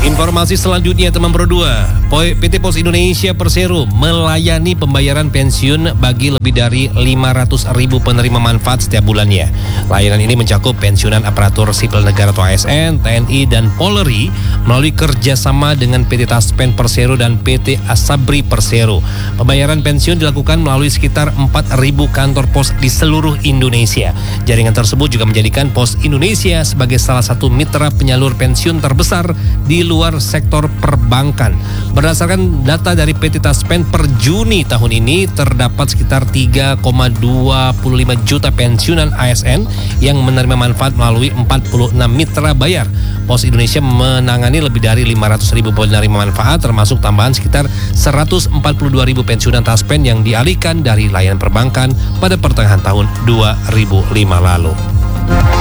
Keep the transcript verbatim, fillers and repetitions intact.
Informasi selanjutnya teman Pro dua, P T Pos Indonesia Persero melayani pembayaran pensiun bagi lebih dari lima ratus ribu penerima manfaat setiap bulannya. Layanan ini mencakup pensiunan aparatur sipil negara atau A S N, T N I, dan Polri melalui kerjasama dengan P T Taspen Persero dan P T Asabri Persero. Pembayaran pensiun dilakukan melalui sekitar empat ribu kantor pos di seluruh Indonesia. Jaringan tersebut juga menjadikan Pos Indonesia sebagai salah satu mitra penyalur pensiun terbesar di luar sektor perbankan. Berdasarkan data dari P T Taspen per Juni tahun ini, terdapat sekitar tiga koma dua lima juta pensiunan A S N yang menerima manfaat melalui empat puluh enam mitra bayar. Pos Indonesia menangani lebih dari lima ratus ribu penerima manfaat, termasuk tambahan sekitar seratus empat puluh dua ribu pensiunan Taspen yang dialihkan dari layanan perbankan pada pertengahan tahun dua ribu lima lalu.